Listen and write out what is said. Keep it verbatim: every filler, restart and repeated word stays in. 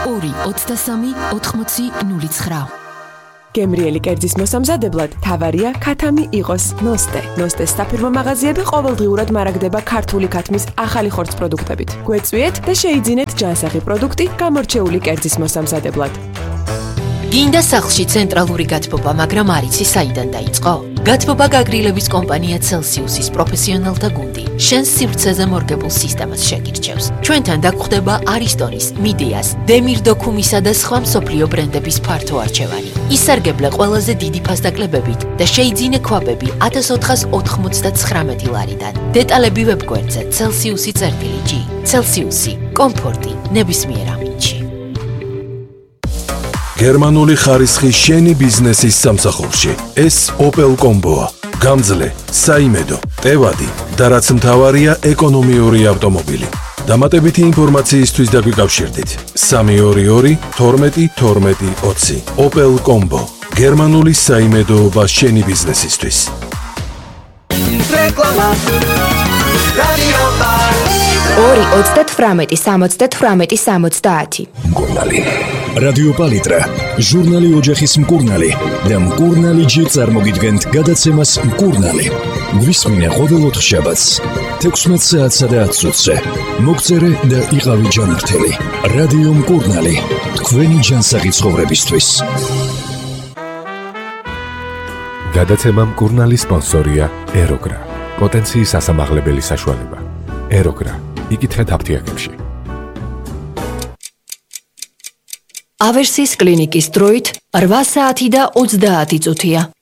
ორი ოცდასამი ოთხმოცი ნული ცხრა. გემრიელი კერძის მოსამზადებლად თავარია ქათამი იყოს ნოსტე. ნოსტეს საფირმო მაღაზიები ყოველდღიურად მარაგდება ქართული ქათმის ახალი ხორცს პროდუქტებით. გვეწვიეთ და შეიძინეთ ჯანსაღი პროდუქტი გამორჩეული კერძის მოსამზადებლად. გინდა სახლში ცენტრალური გათბობა, მაგრამ არ იცი საიდან დაიწყო? გათბობა გაგრილების კომპანია Celsius-ის პროფესიონალთა გუნდი შენს სივრცეზე მორგებულ სისტემას შეგირჩევს. ჩვენთან დაგხვდება არისტონის, მიდეას, დემირ დოქუმისა და სხვა მსოფლიო ბრენდების ფართო არჩევანი. ისარგებლე ყველაზე დიდი ფასდაკლებებით და შეიძინე ქვაბები ათას ოთხას ოთხმოცდათხრამეტი ლარიდან. დეტალები ვებგვერდზე Celsius-ი წერტილი G. Celsius-ი, კომფორტი ნებისმიერ ამინდში. გერმანული ხარისხი შენი ბიზნესის სამსახურში. ეს Opel Combo-ა. გამძლე, საიმედო, ტევადი და რაც მთავარია ეკონომიური ავტომობილი. დამატებითი ინფორმაციისთვის დაგვიკავშირდით. სამი ორი ორი თორმეტი თორმეტი ოცი. Opel Combo. გერმანული საიმედოობა შენი ბიზნესისთვის. რეკლამა. რადიო პალიტრა. ორი ოცდათვრამეტი სამოცდათვრამეტი სამოცდაათი. მკურნალი. რადიო პალიტრა, ჟურნალი ოჯახის მკურნალი და მკურნალი ჯი წარმოგიდგენთ გადაცემას მკურნალი. გვისმინე ყოველ ოთხშაბათს თექვსმეტ საათსა და ათ წუთზე. მოგწერე და იყავი ჯანმრთელი. რადიო მკურნალი, თქვენი ჯანსაღი ცხოვრებისთვის. გადაცემა მკურნალი სპონსორია ეროგრა. პოტენციის ასამაღლებელი საშუალება. ეროგრა. იკითხეთ აფთიაქებში. ავერსის კლინიკის დროით რვა საათი და ოცდაათი წუთია.